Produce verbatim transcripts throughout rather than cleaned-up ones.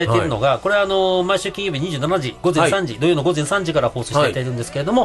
やってるのが、はい、これはあの毎週金曜日にじゅうしちじごぜんさんじ、はい、土曜のごぜんさんじから放送していただいてるんですけれども、はい、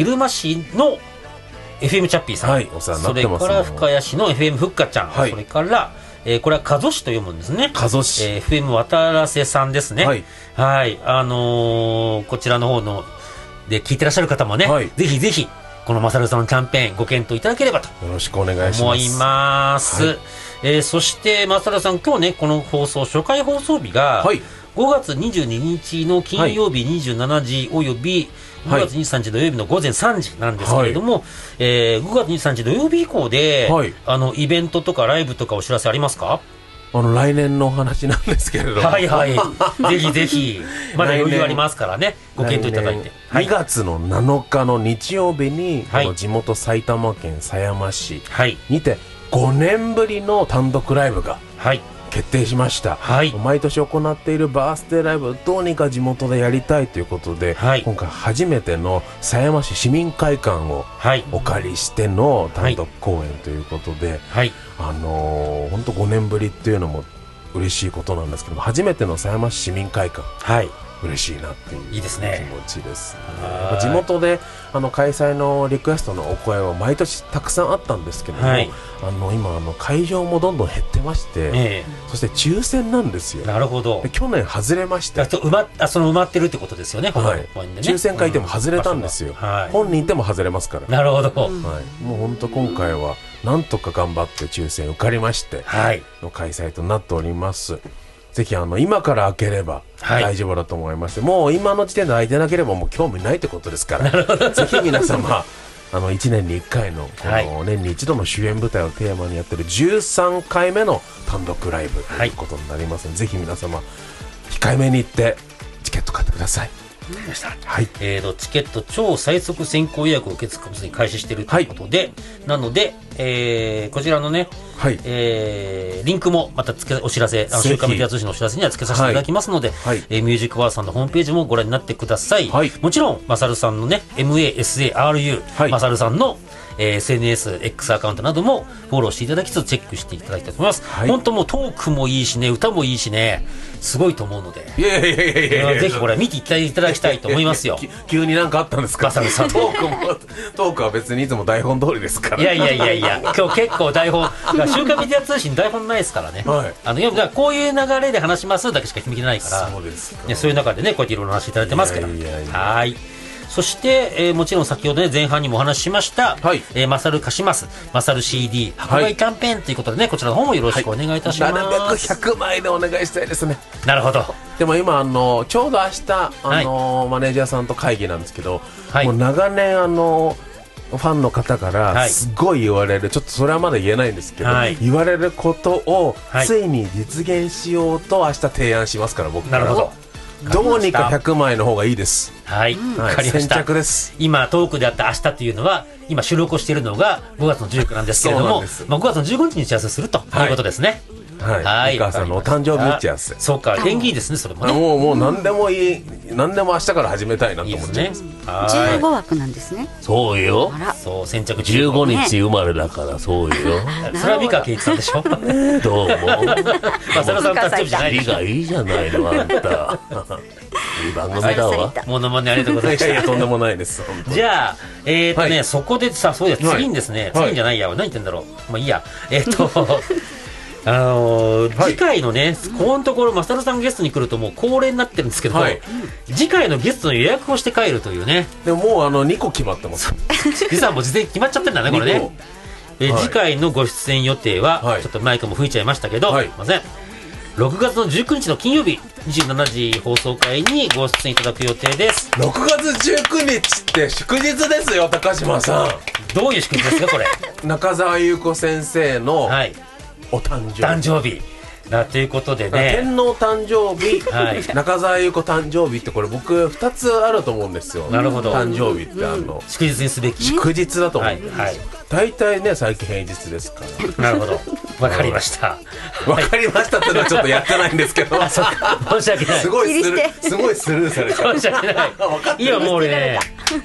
入間市の エフエム チャッピーさん、はい、お世話になってます。それから深谷市の エフエム ふっかちゃん、はい、それから、えー、これは加須市と読むんですね。 加須市、 えー、エフエム 渡良瀬さんですね。はい、はい、あのー、こちらの方ので聞いてらっしゃる方もね、はい、ぜひぜひこのマサルさんのキャンペーンご検討いただければとよろしくお願いします。 思います。はい、えー、そしてマサルさん、今日ねこの放送初回放送日が、はい、ごがつにじゅうににちの金曜日にじゅうしちじおよびごがつにじゅうさんにち土曜日のごぜんさんじなんですけれども、はい、えー、ごがつにじゅうさんにち土曜日以降で、はい、あのイベントとかライブとかお知らせありますか？ あの来年のお話なんですけれども、 はいはいぜひぜひまだ余裕ありますからね、ご検討いただいて、 はい、にがつのなのかの日曜日に、はい、この地元埼玉県狭山市にてごねんぶりの単独ライブが決定しました。はい、毎年行っているバースデーライブをどうにか地元でやりたいということで、はい、今回初めての狭山市市民会館をお借りしての単独公演ということで、はい、あのー、本当ごねんぶりっていうのも嬉しいことなんですけども、初めての狭山市市民会館、はい、嬉しいなっていう気持ちですね。地元であの開催のリクエストのお声は毎年たくさんあったんですけども、はい、あの今あの会場もどんどん減ってまして、えー、そして抽選なんですよ。 なるほど。 で去年外れまして、 あと埋まあその埋まってるってことですよね。 はい、ね、抽選会でも外れたんですよ。うん、はい、本人でも外れますから。 なるほど。 はい、もう本当今回はなんとか頑張って抽選受かりまして、はい、の開催となっております。ぜひあの今から開ければ大丈夫だと思います。はい、もう今の時点で開いてなければもう興味ないってことですから、ぜひ皆様あのいちねんにいっかいのこの年に一度の主演舞台をテーマにやってるじゅうさんかいめの単独ライブということになりますので、はい、ぜひ皆様控えめに行ってチケット買ってください。 わかりました。はい、えーとチケット超最速先行予約を受付に開始しているということで、はい、なので、えー、こちらのね、はい、えー、リンクもまたつけお知らせ、あの週刊メディア通信のお知らせにはつけさせていただきますので、はい、えー、ミュージックワーさんのホームページもご覧になってください。はい、もちろんマサルさんのね エムエーエスエーアールユー、はい、マサルさんのえー、エスエヌエス、X アカウントなどもフォローしていただきつつチェックしていただきたいと思います。はい、本当もうトークもいいしね、歌もいいしね、すごいと思うので、 いやいやいやいやいや、 ぜひこれ見ていただきたいと思いますよ。 急に何かあったんですか？ マサルさんトークもトークは別にいつも台本通りですから。 いやいやいやいや、今日結構台本週刊メディア通信台本ないですからね。はい、あのいやこういう流れで話しますだけしか決めてないから、そうですか、ね、そういう中でねこうやっていろいろ話していただいてますから。いやいやいや、はい。そして、えー、もちろん先ほどね前半にもお話ししました、はい、えー、マサル貸しますマサル シーディー 発売キャンペーンということでね、はい、こちらの方もよろしくお願いいたします。 なるべくひゃくまいでお願いしたいですね。 なるほど。 でも今あのちょうど明日あの、はい、マネージャーさんと会議なんですけど、はい、もう長年あのファンの方からすごい言われる、はい、ちょっとそれはまだ言えないんですけど、はい、言われることをついに実現しようと明日提案しますから、僕から。なるほど。どうにかひゃくまいの方がいいです。はい、わ、はい、かりました。先着です。今トークであった明日というのは今収録をしているのがごがつのじゅうくなんですけれども、まあ、ごがつのじゅうごにちに打ち合わせするということですね。はい、はい、お母さんのお誕生日打ち合わせ。そうか、縁起いいですね、それもね。もうもう何でもいい、何でも明日から始めたいなと思ってます。 じゅうごわくなんですね。 そうよ。 そう、先着じゅうごにち生まれだからそうよ。 それは美川圭一さんでしょ。どうも。マサルさん誕生日じゃないでしょ。 がいいじゃないのあんた。いい番組だわ。 モノマネありがとうございました。 いやとんでもないです。 じゃあえっとね、そこでさ、そうや次にですね、次じゃないや、何言ってんだろう。まあいいや。えっと。あのーはい、次回のね、ここのところマサルさんゲストに来るともう恒例になってるんですけど、はい、次回のゲストの予約をして帰るというね。 でももうあのにこ決まってます。 実はもう事前に決まっちゃってるんだねこれね。え、はい、次回のご出演予定は、はい、ちょっとマイクも吹いちゃいましたけど、はい、すいません、ろくがつのじゅうくにちの金曜日にじゅうしちじ放送会にご出演いただく予定です。 ろくがつじゅうくにちって祝日ですよ、高島さん。 どういう祝日ですかこれ。 中澤裕子先生の、はい、お誕生日。 誕生日だということでね、 天皇誕生日、はい、中澤裕子誕生日ってこれ僕ふたつあると思うんですよ。 なるほど。 誕生日ってあの、うん、 祝日にすべき祝日だと思うんです、はいはい、大体ね最近平日ですから。なるほど、わかりました。 わかりましたっていうのはちょっとやってないんですけど。 あ、そっか、申し訳ない。 すごいスルーすごいスルーされちゃう。 申し訳ない。今もう俺ね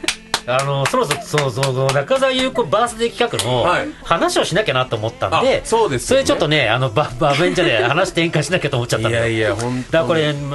あのそろそろそうそう中澤優子バースデー企画の話をしなきゃなと思ったんで、 そうですよね、 それちょっとねあの場面じゃね話転換しなきゃと思っちゃったんで、 いやいや本当にだからこれ